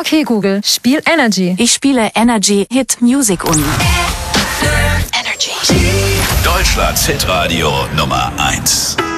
Okay, Google, spiel Energy. Ich spiele Energy Hit Music Un. Energy. Deutschlands Hitradio Nummer 1.